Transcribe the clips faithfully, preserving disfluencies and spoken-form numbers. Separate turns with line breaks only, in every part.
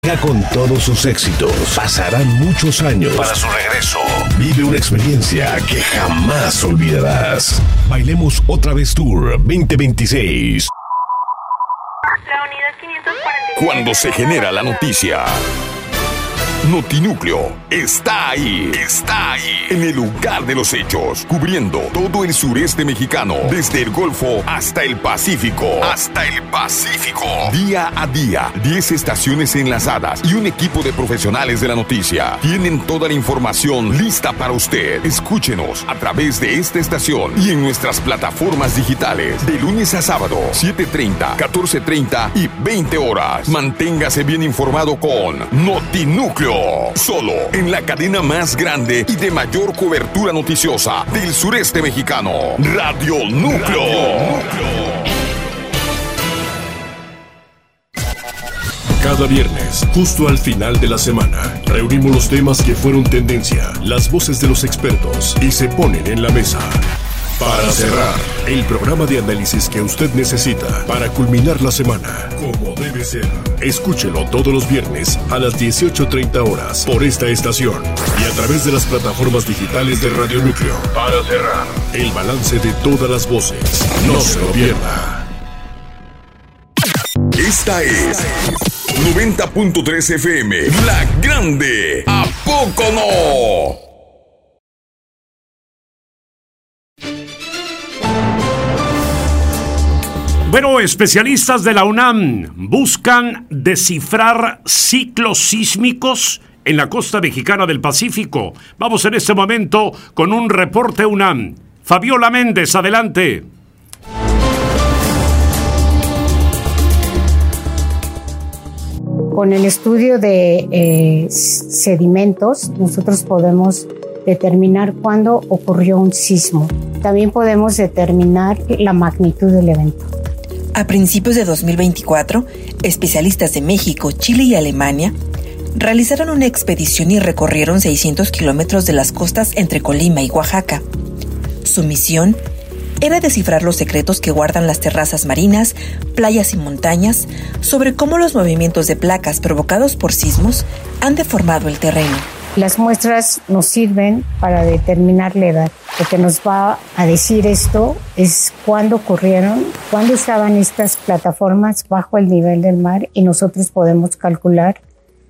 Con todos sus éxitos, pasarán muchos años. Para su regreso, vive una experiencia que jamás olvidarás. Bailemos otra vez Tour veinte veintiséis.
La unidad quinientos cuarenta y siete.
Cuando se genera la noticia, Notinúcleo está ahí, está ahí, en el lugar de los hechos, cubriendo todo el sureste mexicano, desde el Golfo hasta el Pacífico, hasta el Pacífico. Día a día, diez estaciones enlazadas y un equipo de profesionales de la noticia tienen toda la información lista para usted. Escúchenos a través de esta estación y en nuestras plataformas digitales, de lunes a sábado, siete treinta, catorce treinta y veinte horas. Manténgase bien informado con Notinúcleo. Solo en la cadena más grande y de mayor cobertura noticiosa del sureste mexicano, Radio Núcleo. Radio Núcleo.
Cada viernes, justo al final de la semana, reunimos los temas que fueron tendencia, las voces de los expertos y se ponen en la mesa. Para cerrar, el programa de análisis que usted necesita para culminar la semana, como debe ser. Escúchelo todos los viernes a las dieciocho treinta horas por esta estación y a través de las plataformas digitales de Radio Núcleo. Para cerrar, el balance de todas las voces. No se lo pierda.
Esta es noventa punto tres F M, La Grande. ¿A poco no?
Bueno, especialistas de la UNAM buscan descifrar ciclos sísmicos en la costa mexicana del Pacífico. Vamos en este momento con un reporte UNAM. Fabiola Méndez, adelante.
Con el estudio de eh, sedimentos, nosotros podemos determinar cuándo ocurrió un sismo. También podemos determinar la magnitud del evento.
A principios de dos mil veinticuatro, especialistas de México, Chile y Alemania realizaron una expedición y recorrieron seiscientos kilómetros de las costas entre Colima y Oaxaca. Su misión era descifrar los secretos que guardan las terrazas marinas, playas y montañas sobre cómo los movimientos de placas provocados por sismos han deformado el terreno.
Las muestras nos sirven para determinar la edad. Lo que nos va a decir esto es cuándo ocurrieron, cuándo estaban estas plataformas bajo el nivel del mar y nosotros podemos calcular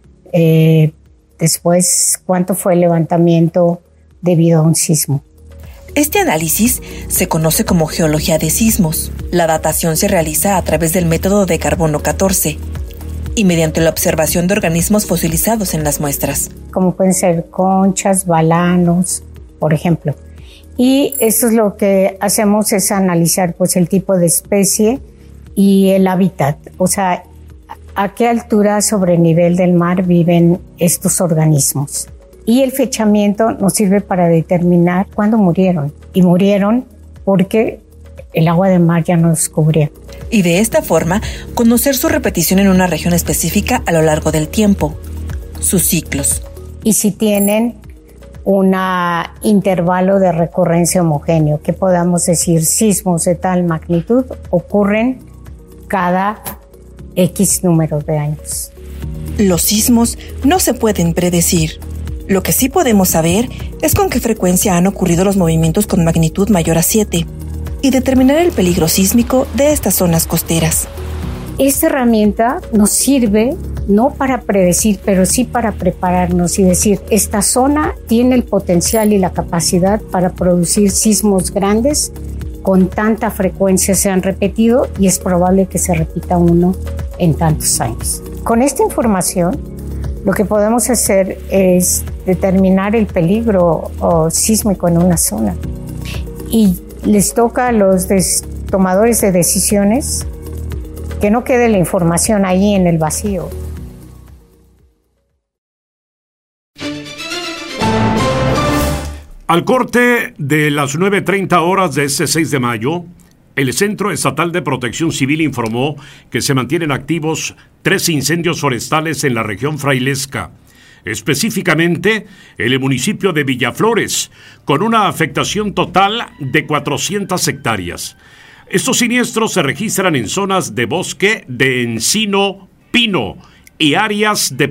eh, después cuánto fue el levantamiento debido a un sismo.
Este análisis se conoce como geología de sismos. La datación se realiza a través del método de carbono catorce y mediante la observación de organismos fosilizados en las muestras.
Como pueden ser conchas, balanos, por ejemplo. Y esto es lo que hacemos es analizar pues el tipo de especie y el hábitat. O sea, a qué altura sobre el nivel del mar viven estos organismos. Y el fechamiento nos sirve para determinar cuándo murieron. Y murieron porque el agua de mar ya no los cubría.
Y de esta forma, conocer su repetición en una región específica a lo largo del tiempo, sus ciclos.
Y si tienen un intervalo de recurrencia homogéneo, que podamos decir sismos de tal magnitud ocurren cada X número de años.
Los sismos no se pueden predecir. Lo que sí podemos saber es con qué frecuencia han ocurrido los movimientos con magnitud mayor a siete y determinar el peligro sísmico de estas zonas costeras.
Esta herramienta nos sirve no para predecir, pero sí para prepararnos y decir, esta zona tiene el potencial y la capacidad para producir sismos grandes con tanta frecuencia se han repetido y es probable que se repita uno en tantos años. Con esta información, lo que podemos hacer es determinar el peligro oh, sísmico en una zona. Y les toca a los des- tomadores de decisiones que no quede la información ahí en el vacío.
Al corte de las nueve treinta horas de este seis de mayo, el Centro Estatal de Protección Civil informó que se mantienen activos tres incendios forestales en la región frailesca, específicamente en el municipio de Villaflores, con una afectación total de cuatrocientas hectáreas. Estos siniestros se registran en zonas de bosque de encino pino y áreas de